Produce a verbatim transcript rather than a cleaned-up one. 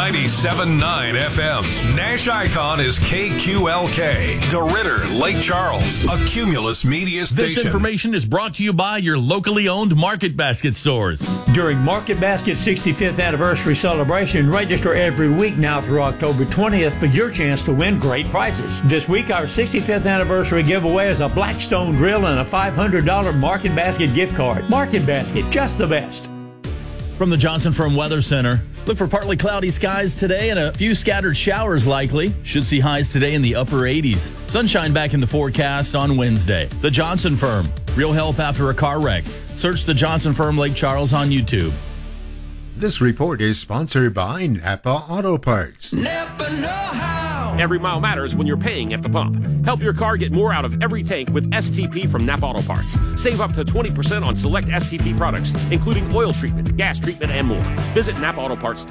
ninety-seven point nine F M. Nash Icon is K Q L K. DeRidder, Lake Charles, a Cumulus Media station. This information is brought to you by your locally owned Market Basket stores. During Market Basket's sixty-fifth anniversary celebration, register every week now through October twentieth for your chance to win great prizes. This week, our sixty-fifth anniversary giveaway is a Blackstone grill and a five hundred dollars Market Basket gift card. Market Basket, just the best. From the Johnson Firm Weather Center, look for partly cloudy skies today and a few scattered showers likely. Should see highs today in the upper eighties. Sunshine back in the forecast on Wednesday. The Johnson Firm, real help after a car wreck. Search the Johnson Firm Lake Charles on YouTube. This report is sponsored by Napa Auto Parts. Napa know-how. Every mile matters when you're paying at the pump. Help your car get more out of every tank with S T P from Napa Auto Parts. Save up to twenty percent on select S T P products, including oil treatment, gas treatment, and more. Visit Napa Auto Parts